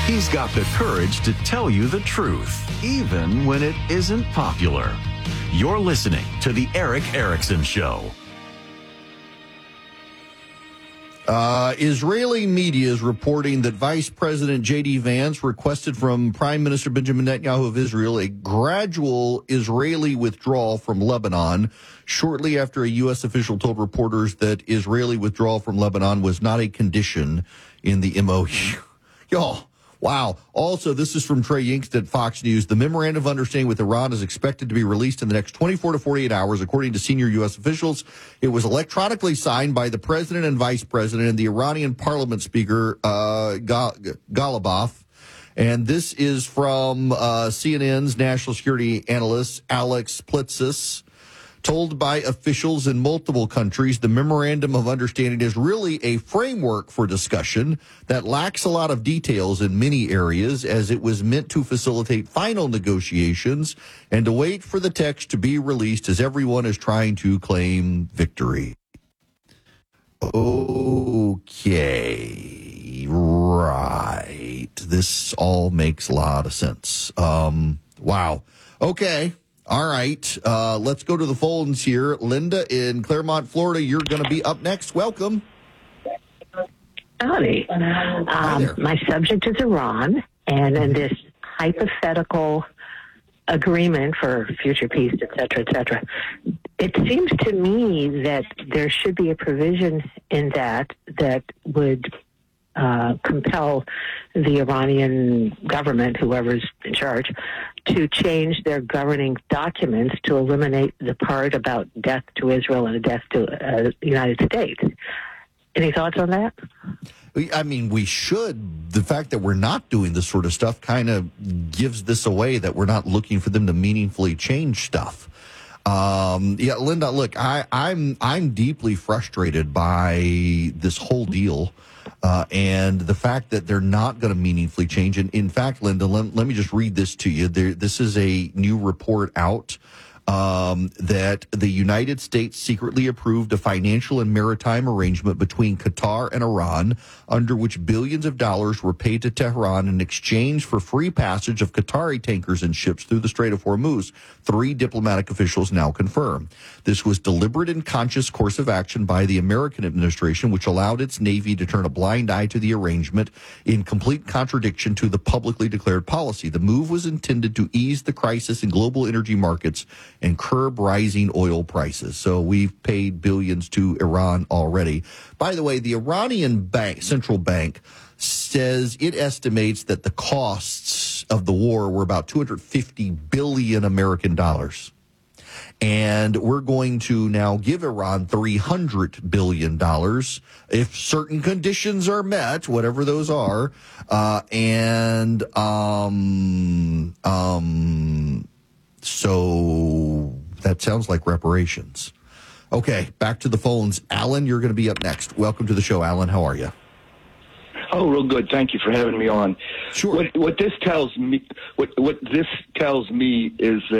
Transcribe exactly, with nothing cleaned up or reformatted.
He's got the courage to tell you the truth, even when it isn't popular. You're listening to The Erick Erickson Show. Uh, Israeli media is reporting that Vice President J D. Vance requested from Prime Minister Benjamin Netanyahu of Israel a gradual Israeli withdrawal from Lebanon shortly after a U S official told reporters that Israeli withdrawal from Lebanon was not a condition in the M O U. Y'all. Wow. Also, this is from Trey Yingst at Fox News. The memorandum of understanding with Iran is expected to be released in the next twenty-four to forty-eight hours, according to senior U S officials. It was electronically signed by the president and vice president and the Iranian parliament speaker, uh, Ghalibaf. And this is from uh, C N N's national security analyst, Alex Plitzis. Told by officials in multiple countries, the memorandum of understanding is really a framework for discussion that lacks a lot of details in many areas, as it was meant to facilitate final negotiations and to wait for the text to be released as everyone is trying to claim victory. Okay, right. This all makes a lot of sense. Um, wow. Okay. All right, uh, let's go to the phones here. Linda in Claremont, Florida, you're going to be up next. Welcome. Howdy. Um, my subject is Iran, and in this hypothetical agreement for future peace, et cetera, et cetera, it seems to me that there should be a provision in that that would uh, compel the Iranian government, whoever's in charge, to change their governing documents to eliminate the part about death to Israel and a death to uh, the United States. Any thoughts on that? I mean, we should. The fact that we're not doing this sort of stuff kind of gives this away, that we're not looking for them to meaningfully change stuff. Um, yeah, Linda, look, I, I'm I'm deeply frustrated by this whole deal. Uh, and the fact that they're not going to meaningfully change. And in fact, Linda, let, let me just read this to you. There, this is a new report out um, that the United States secretly approved a financial and maritime arrangement between Qatar and Iran, under which billions of dollars were paid to Tehran in exchange for free passage of Qatari tankers and ships through the Strait of Hormuz. Three diplomatic officials now confirm. This was deliberate and conscious course of action by the American administration, which allowed its Navy to turn a blind eye to the arrangement in complete contradiction to the publicly declared policy. The move was intended to ease the crisis in global energy markets and curb rising oil prices. So we've paid billions to Iran already. By the way, the Iranian bank, central bank says it estimates that the costs of the war were about two hundred fifty billion American dollars. And we're going to now give Iran three hundred billion dollars if certain conditions are met, whatever those are. Uh, and um, um, so that sounds like reparations. Okay, back to the phones. Alan, you're going to be up next. Welcome to the show, Alan. How are you? Oh, real good. Thank you for having me on. Sure. What, what this tells me, what what this tells me is that